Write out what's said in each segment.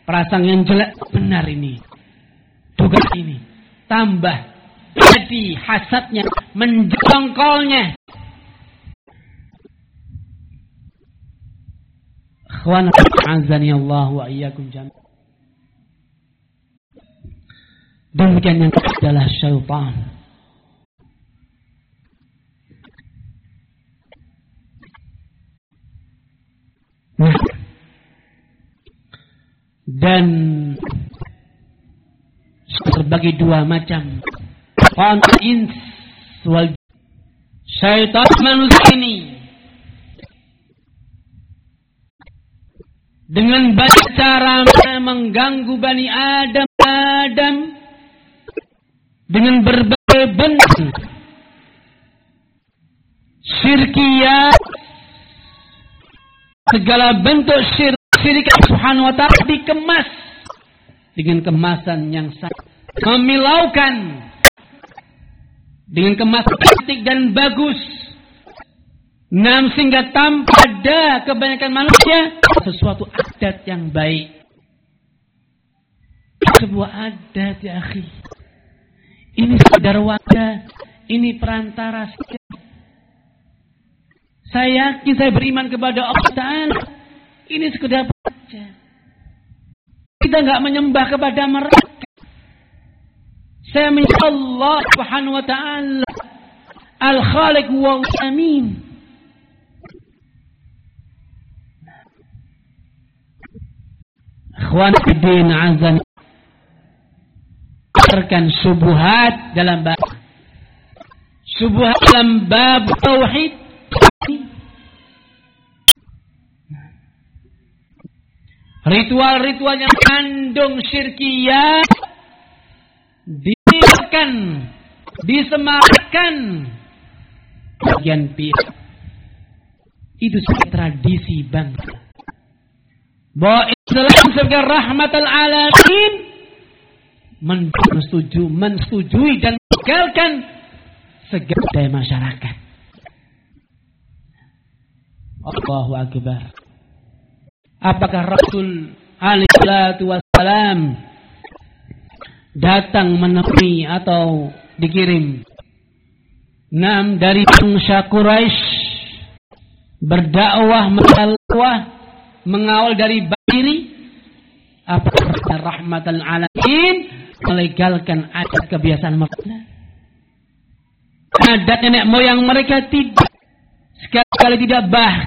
Prasangka yang jelek, benar ini. Dugaan ini. Tambah. Jadi hasadnya menjongkolnya. Akhwan azani Allah wa iyyakum jami'an. Demikian yang adalah syaitan. Nah, dan terbagi dua macam. Ins wal syaitan manusia ini dengan banyak cara mengganggu Bani Adam dengan berbagai bentuk syirkiyah, segala bentuk syirik Subhanahu wa ta'ala dikemas dengan kemasan yang sangat memilaukan, dengan kemasan cantik dan bagus. Sehingga tanpa ada kebanyakan manusia sesuatu adat yang baik. Sebuah adat ya akhi. Ini sekedar wadah, ini perantara saja. Saya yakin, saya beriman kepada Allah Ta'ala. Ini sekedar saja. Kita enggak menyembah kepada mereka. Saya menyembah Allah Subhanahu wa Ta'ala, Al-Khaliq wal Amin. Akhwan fiddin azan, terkan syubhat dalam bab tauhid. Ritual-ritual yang mengandung syirkiyah dibiarkan, disemarakkan bagian pihak. Itu sebagai tradisi bangsa. Bahwa Islam sebagai rahmatal alamin mensetujui dan meninggalkan segala masyarakat. Allahu Akbar. Apakah Rasul alaihi salatu wassalam datang menemui atau dikirim dari bangsa Quraisy berdakwah mengawal dari diri? Apakah rahmatan alamin melegalkan adat kebiasaan mereka? Adat nenek moyang mereka tidak. Sekali-kali tidak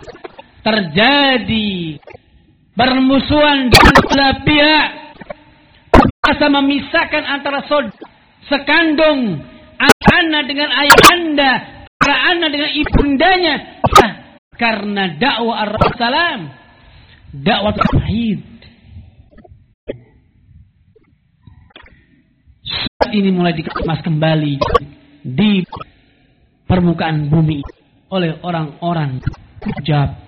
terjadi permusuhan dengan belah pihak, merasa memisahkan antara sekandung anak dengan ayah anda, antara anak dengan ibundanya, karena dakwah Ar-Salam, dakwah tauhid. Saat ini mulai dikemas kembali di permukaan bumi oleh orang-orang hujab,